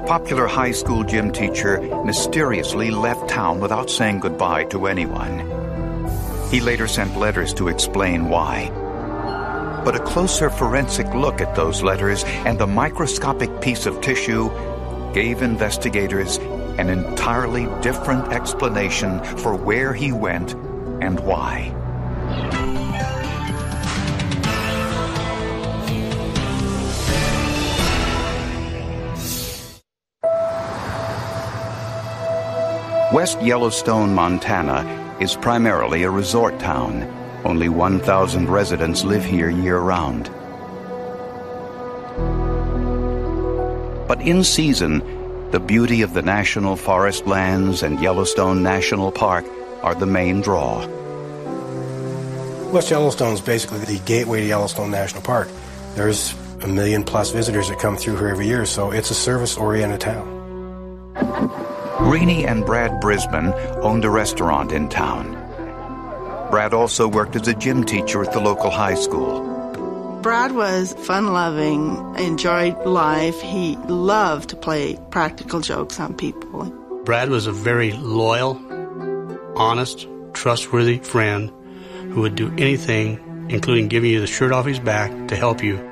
popular high school gym teacher mysteriously left town without saying goodbye to anyone. He later sent letters to explain why. But a closer forensic look at those letters and the microscopic piece of tissue gave investigators an entirely different explanation for where he went and why. West Yellowstone, Montana is primarily a resort town. Only 1,000 residents live here year-round. But in season, the beauty of the national forest lands and Yellowstone National Park are the main draw. West Yellowstone is basically the gateway to Yellowstone National Park. There's 1 million plus visitors that come through here every year, so it's a service-oriented town. Renee and Brad Brisbane owned a restaurant in town. Brad also worked as a gym teacher at the local high school. Brad was fun-loving, enjoyed life. He loved to play practical jokes on people. Brad was a very loyal, honest, trustworthy friend who would do anything, including giving you the shirt off his back, to help you.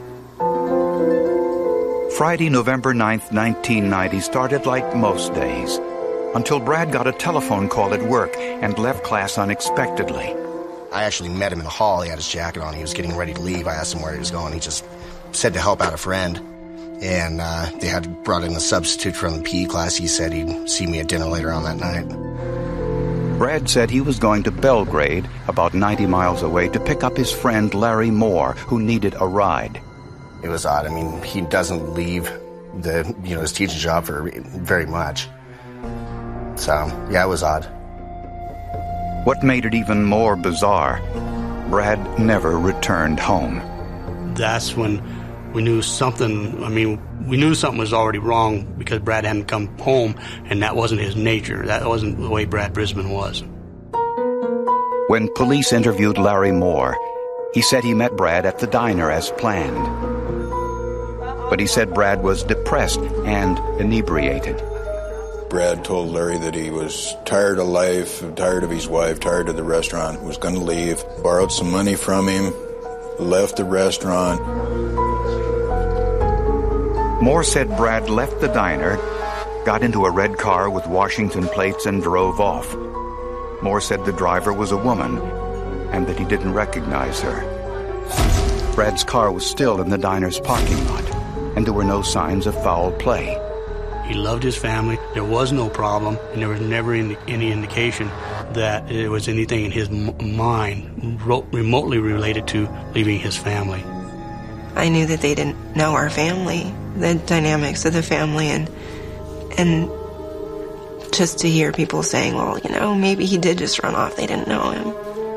Friday, November 9th, 1990 started like most days, until Brad got a telephone call at work and left class unexpectedly. I actually met him in the hall. He had his jacket on. He was getting ready to leave. I asked him where he was going. He just said to help out a friend. And they had brought in a substitute from the PE class. He said he'd see me at dinner later on that night. Brad said he was going to Belgrade, about 90 miles away, to pick up his friend Larry Moore, who needed a ride. It was odd. I mean, he doesn't leave his teaching job for very much. So, yeah, it was odd. What made it even more bizarre, Brad never returned home. That's when we knew something was already wrong because Brad hadn't come home, and that wasn't his nature. That wasn't the way Brad Brisbane was. When police interviewed Larry Moore, he said he met Brad at the diner as planned. But he said Brad was depressed and inebriated. Brad told Larry that he was tired of life, tired of his wife, tired of the restaurant, was going to leave, borrowed some money from him, left the restaurant. Moore said Brad left the diner, got into a red car with Washington plates and drove off. Moore said the driver was a woman and that he didn't recognize her. Brad's car was still in the diner's parking lot, and there were no signs of foul play. He loved his family. There was no problem, and there was never any indication that there was anything in his mind remotely related to leaving his family. I knew that they didn't know our family, the dynamics of the family, and just to hear people saying, well, maybe he did just run off. They didn't know him.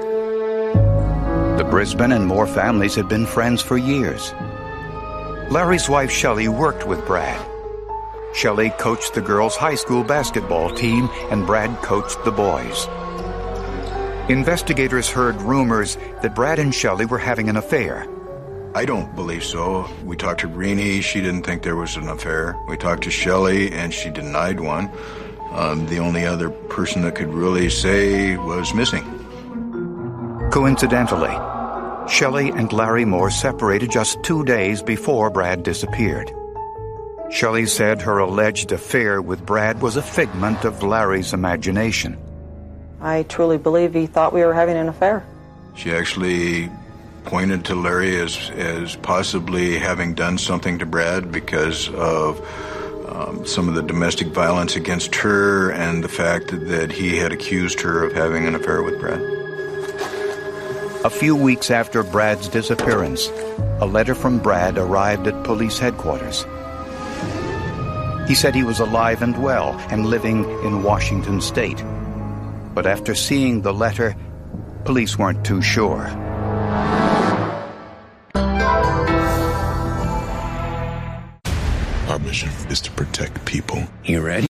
The Brisbane and Moore families had been friends for years. Larry's wife, Shelley, worked with Brad. Shelley coached the girls' high school basketball team, and Brad coached the boys. Investigators heard rumors that Brad and Shelley were having an affair. I don't believe so. We talked to Renee. She didn't think there was an affair. We talked to Shelley, and she denied one. The only other person that could really say was missing. Coincidentally, Shelley and Larry Moore separated just 2 days before Brad disappeared. Shelley said her alleged affair with Brad was a figment of Larry's imagination. I truly believe he thought we were having an affair. She actually pointed to Larry as possibly having done something to Brad because of some of the domestic violence against her and the fact that he had accused her of having an affair with Brad. A few weeks after Brad's disappearance, a letter from Brad arrived at police headquarters. He said he was alive and well and living in Washington State. But after seeing the letter, police weren't too sure. Our mission is to protect people. You ready?